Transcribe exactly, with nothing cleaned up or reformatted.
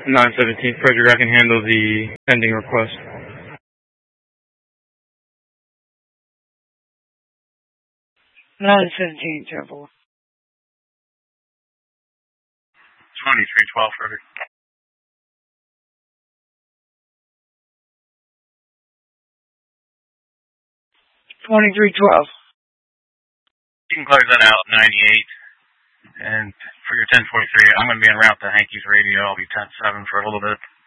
nine seventeen, Frederick, I can handle the pending request. nine seventeen, Temple. twenty-three twelve, Frederick. twenty-three twelve. You can close that out at ninety-eight. And for your ten forty-three, I'm going to be en route to Hankey's radio. I'll be ten seven for a little bit.